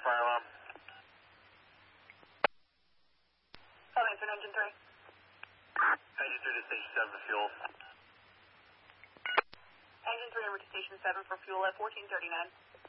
fire alarm. Southern Engine 3. Engine 3 to Station 7 for fuel. Engine 3 over to Station 7 for fuel at 1439.